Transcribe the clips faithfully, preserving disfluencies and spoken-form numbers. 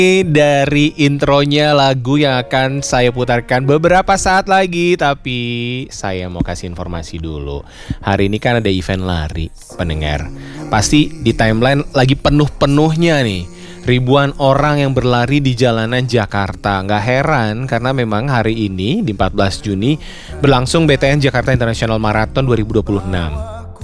Dari intronya lagu yang akan saya putarkan beberapa saat lagi. Tapi saya mau kasih informasi dulu. Hari ini kan ada event lari, pendengar. Pasti di timeline lagi penuh-penuhnya nih, ribuan orang yang berlari di jalanan Jakarta. Nggak heran karena memang hari ini di empat belas Juni berlangsung B T N Jakarta International Marathon dua ribu dua puluh enam.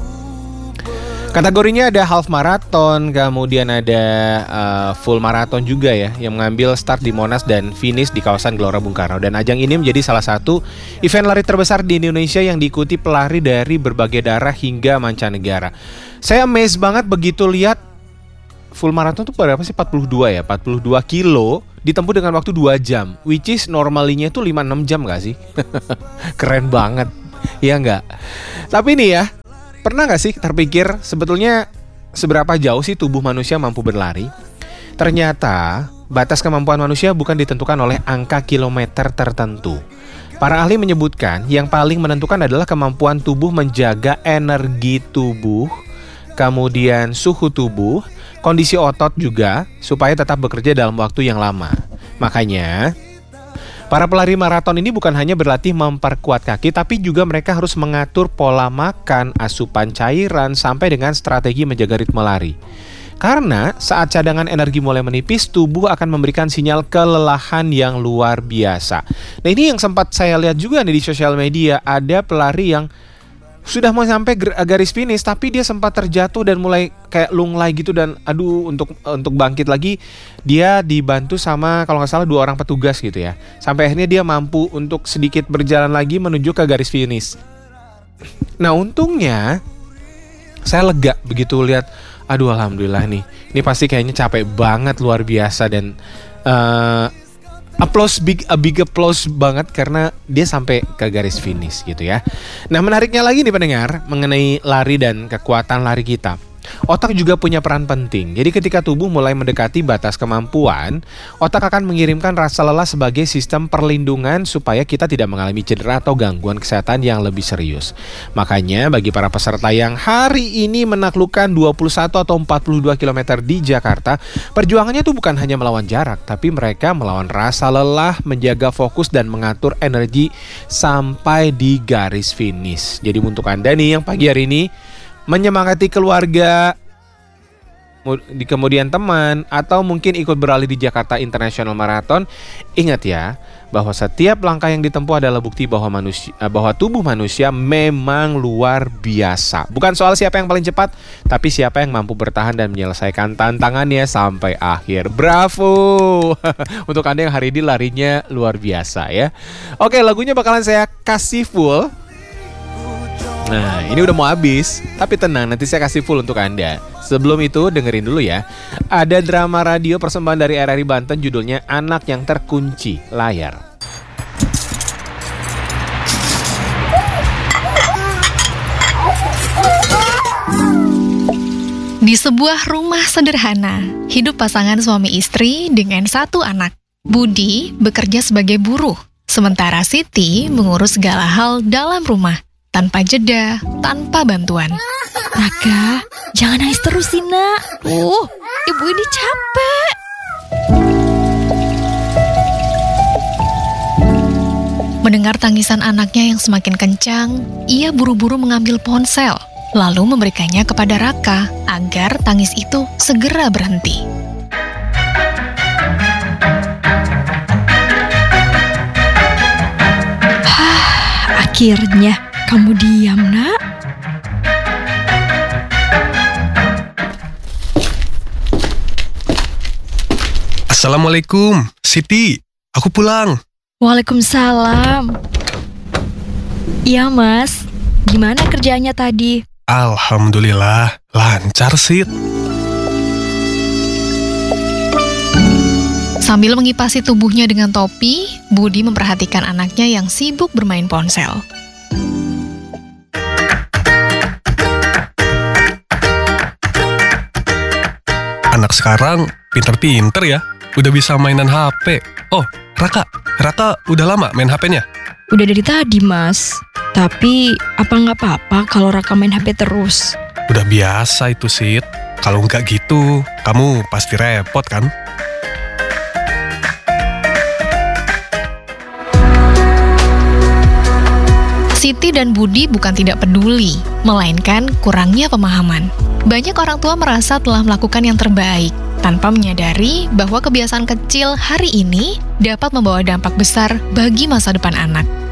Kategorinya ada half marathon, kemudian ada uh, full marathon juga ya, yang mengambil start di Monas dan finish di kawasan Gelora Bung Karno. Dan ajang ini menjadi salah satu event lari terbesar di Indonesia yang diikuti pelari dari berbagai daerah hingga mancanegara. Saya amazed banget begitu lihat full marathon tuh berapa sih? empat puluh dua ya, empat puluh dua kilo ditempuh dengan waktu dua jam, which is normalinya itu lima enam jam gak sih? Keren banget, ya nggak? Tapi nih ya, pernah gak sih terpikir sebetulnya seberapa jauh sih tubuh manusia mampu berlari? Ternyata batas kemampuan manusia bukan ditentukan oleh angka kilometer tertentu. Para ahli menyebutkan yang paling menentukan adalah kemampuan tubuh menjaga energi tubuh, kemudian suhu tubuh, kondisi otot juga, supaya tetap bekerja dalam waktu yang lama. Makanya para pelari maraton ini bukan hanya berlatih memperkuat kaki, tapi juga mereka harus mengatur pola makan, asupan cairan, sampai dengan strategi menjaga ritme lari. Karena saat cadangan energi mulai menipis, tubuh akan memberikan sinyal kelelahan yang luar biasa. Nah, ini yang sempat saya lihat juga nih di sosial media, ada pelari yang sudah mau sampai garis finish tapi dia sempat terjatuh dan mulai kayak lunglai gitu, dan aduh untuk untuk bangkit lagi dia dibantu sama kalau nggak salah dua orang petugas gitu ya, sampai akhirnya dia mampu untuk sedikit berjalan lagi menuju ke garis finish. Nah, untungnya saya lega begitu lihat, aduh alhamdulillah nih, ini pasti kayaknya capek banget luar biasa, dan uh, applause, big, a big applause banget karena dia sampai ke garis finish gitu ya. Nah, menariknya lagi nih pendengar, mengenai lari dan kekuatan lari kita. Otak juga punya peran penting. Jadi ketika tubuh mulai mendekati batas kemampuan, otak akan mengirimkan rasa lelah sebagai sistem perlindungan supaya kita tidak mengalami cedera atau gangguan kesehatan yang lebih serius. Makanya bagi para peserta yang hari ini menaklukkan dua puluh satu atau empat puluh dua kilometer di Jakarta, perjuangannya tuh bukan hanya melawan jarak, tapi mereka melawan rasa lelah, menjaga fokus dan mengatur energi sampai di garis finish. Jadi untuk Anda nih yang pagi hari ini menyemangati keluarga, di kemudian teman, atau mungkin ikut beralih di Jakarta International Marathon, ingat ya bahwa setiap langkah yang ditempuh adalah bukti bahwa manusia, bahwa tubuh manusia memang luar biasa. Bukan soal siapa yang paling cepat, tapi siapa yang mampu bertahan dan menyelesaikan tantangannya sampai akhir. Bravo! Untuk Anda yang hari ini larinya luar biasa ya. Oke, lagunya bakalan saya kasih full. Nah, ini udah mau habis, tapi tenang, nanti saya kasih full untuk Anda. Sebelum itu, dengerin dulu ya. Ada drama radio persembahan dari R R I Banten, judulnya Anak Yang Terkunci Layar. Di sebuah rumah sederhana, hidup pasangan suami istri dengan satu anak. Budi bekerja sebagai buruh, sementara Siti mengurus segala hal dalam rumah. Tanpa jeda, tanpa bantuan. Raka, jangan nangis terus sih, Nak. Uh, ibu ini capek. Mendengar tangisan anaknya yang semakin kencang, ia buru-buru mengambil ponsel, lalu memberikannya kepada Raka agar tangis itu segera berhenti. Hah, akhirnya kamu diam, Nak. Assalamualaikum, Siti. Aku pulang. Waalaikumsalam. Iya, Mas. Gimana kerjaannya tadi? Alhamdulillah, lancar, Sit. Sambil mengipasi tubuhnya dengan topi, Budi memperhatikan anaknya yang sibuk bermain ponsel. Anak sekarang pinter-pinter ya, udah bisa mainan H P. Oh, Raka, Raka udah lama main H P-nya? Udah dari tadi, Mas. Tapi, apa nggak apa-apa kalau Raka main H P terus? Udah biasa itu, Sid. Kalau nggak gitu, kamu pasti repot kan? Siti dan Budi bukan tidak peduli, melainkan kurangnya pemahaman. Banyak orang tua merasa telah melakukan yang terbaik, tanpa menyadari bahwa kebiasaan kecil hari ini dapat membawa dampak besar bagi masa depan anak.